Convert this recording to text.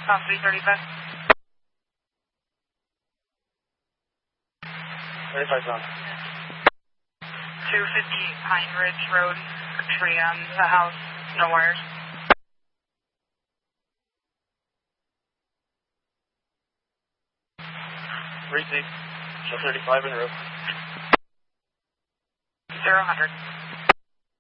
South 335. 35 zone. 258 Pine Ridge Road, a tree on the house, no wires. Receive. Show 35 en route. 0-100.